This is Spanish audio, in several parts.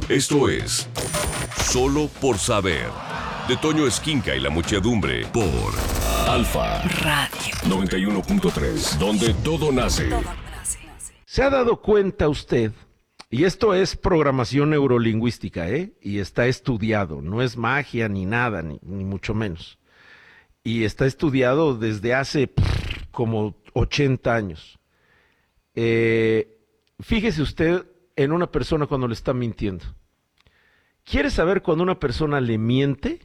Esto es Solo por Saber, de Toño Esquinca y la Muchedumbre, por Alfa Radio 91.3, donde todo nace. ¿Se ha dado cuenta usted? Y esto es programación neurolingüística, y está estudiado, no es magia ni nada, ni mucho menos. Y está estudiado desde hace como 80 años. Fíjese usted en una persona cuando le está mintiendo. ¿Quiere saber cuando una persona le miente?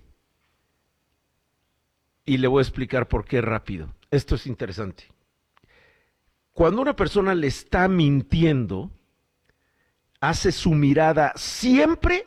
Y le voy a explicar por qué rápido. Esto es interesante. Cuando una persona le está mintiendo, hace su mirada siempre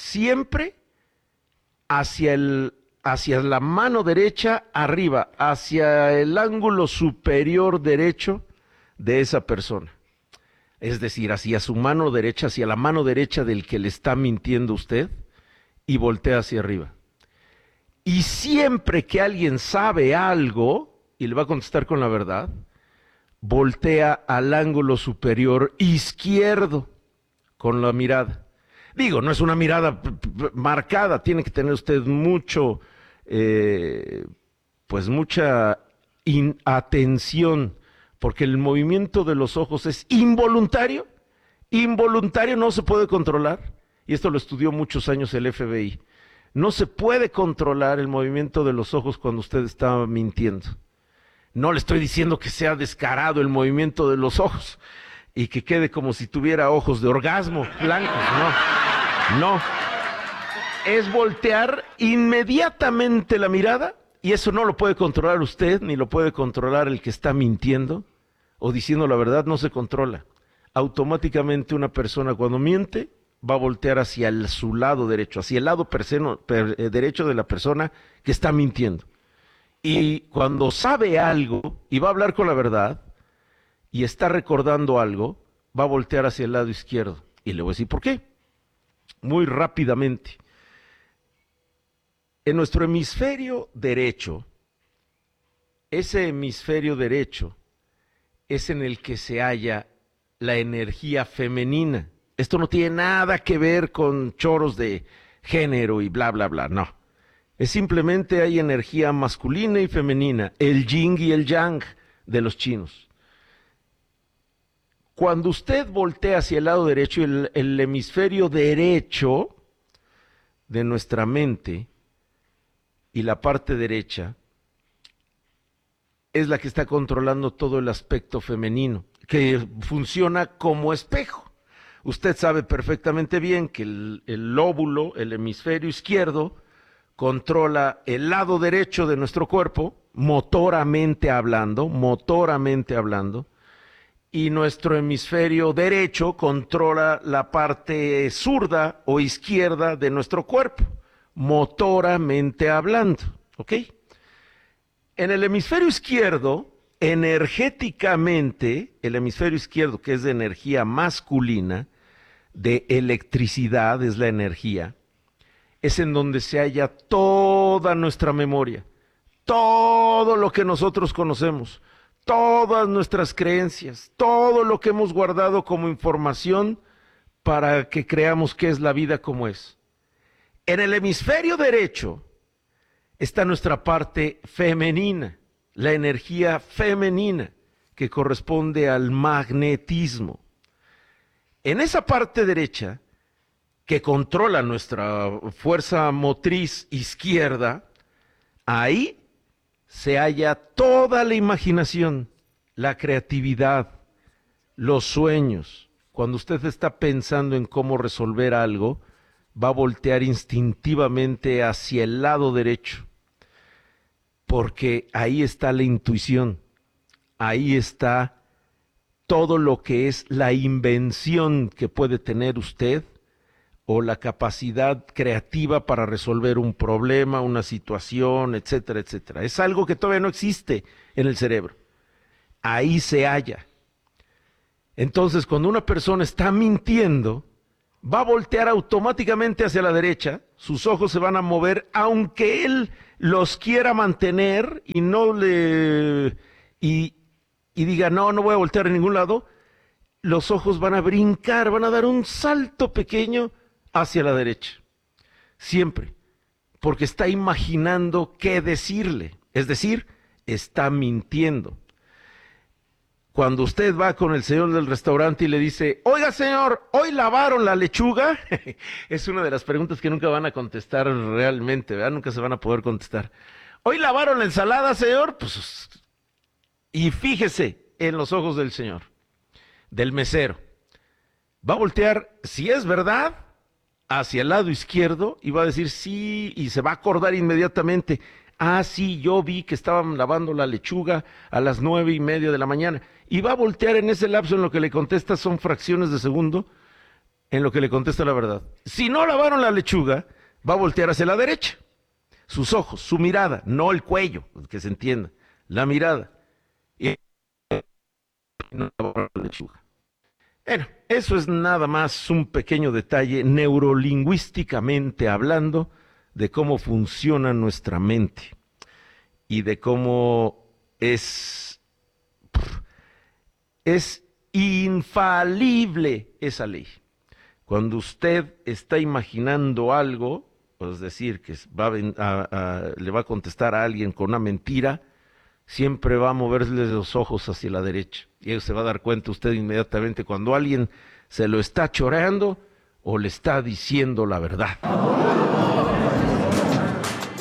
hacia la mano derecha arriba, hacia el ángulo superior derecho de esa persona. Es decir, hacia su mano derecha, hacia la mano derecha del que le está mintiendo usted, y voltea hacia arriba. Y siempre que alguien sabe algo, y le va a contestar con la verdad, voltea al ángulo superior izquierdo con la mirada. Digo, no es una mirada marcada, tiene que tener usted mucha atención, porque el movimiento de los ojos es involuntario, no se puede controlar, y esto lo estudió muchos años el FBI. No se puede controlar el movimiento de los ojos cuando usted está mintiendo. No le estoy diciendo que sea descarado el movimiento de los ojos y que quede como si tuviera ojos de orgasmo blancos, no. Es voltear inmediatamente la mirada, y eso no lo puede controlar usted, ni lo puede controlar el que está mintiendo o diciendo la verdad, no se controla. Automáticamente una persona cuando miente va a voltear hacia su lado derecho, hacia el lado derecho de la persona que está mintiendo. Y cuando sabe algo y va a hablar con la verdad y está recordando algo, va a voltear hacia el lado izquierdo. Y le voy a decir por qué. Muy rápidamente. En nuestro hemisferio derecho, ese hemisferio derecho es en el que se halla la energía femenina. Esto no tiene nada que ver con choros de género y bla, bla, bla, no. Es simplemente hay energía masculina y femenina, el yin y el yang de los chinos. Cuando usted voltea hacia el lado derecho, el hemisferio derecho de nuestra mente y la parte derecha es la que está controlando todo el aspecto femenino, que funciona como espejo. Usted sabe perfectamente bien que el lóbulo, el hemisferio izquierdo, controla el lado derecho de nuestro cuerpo, motoramente hablando, y nuestro hemisferio derecho controla la parte zurda o izquierda de nuestro cuerpo, motoramente hablando, ¿ok? En el hemisferio izquierdo, energéticamente, el hemisferio izquierdo, que es de energía masculina, de electricidad, es la energía, es en donde se halla toda nuestra memoria, todo lo que nosotros conocemos, todas nuestras creencias, todo lo que hemos guardado como información para que creamos que es la vida como es. En el hemisferio derecho está nuestra parte femenina, la energía femenina que corresponde al magnetismo. En esa parte derecha, que controla nuestra fuerza motriz izquierda, ahí se halla toda la imaginación, la creatividad, los sueños. Cuando usted está pensando en cómo resolver algo, va a voltear instintivamente hacia el lado derecho, porque ahí está la intuición, ahí está todo lo que es la invención que puede tener usted o la capacidad creativa para resolver un problema, una situación, etcétera, etcétera. Es algo que todavía no existe en el cerebro. Ahí se halla. Entonces, cuando una persona está mintiendo, va a voltear automáticamente hacia la derecha, sus ojos se van a mover, aunque él los quiera mantener y no le... y diga, no voy a voltear a ningún lado, los ojos van a brincar, van a dar un salto pequeño hacia la derecha, siempre, porque está imaginando qué decirle, es decir, está mintiendo. Cuando usted va con el señor del restaurante y le dice, oiga señor, ¿hoy lavaron la lechuga? Es una de las preguntas que nunca van a contestar realmente, ¿verdad? Nunca se van a poder contestar. ¿Hoy lavaron la ensalada, señor? Pues, y fíjese en los ojos del señor, del mesero. Va a voltear, si es verdad, hacia el lado izquierdo y va a decir sí, y se va a acordar inmediatamente. Ah, sí, yo vi que estaban lavando la lechuga a las 9:30 de la mañana. Y va a voltear en ese lapso en lo que le contesta, son fracciones de segundo, en lo que le contesta la verdad. Si no lavaron la lechuga, va a voltear hacia la derecha. Sus ojos, su mirada, no el cuello, que se entienda, la mirada. Y no lavaron la lechuga. Bueno, eso es nada más un pequeño detalle neurolingüísticamente hablando de cómo funciona nuestra mente y de cómo es infalible esa ley. Cuando usted está imaginando algo, es decir, que le va a contestar a alguien con una mentira, siempre va a moverle los ojos hacia la derecha. Y se va a dar cuenta usted inmediatamente cuando alguien se lo está choreando o le está diciendo la verdad.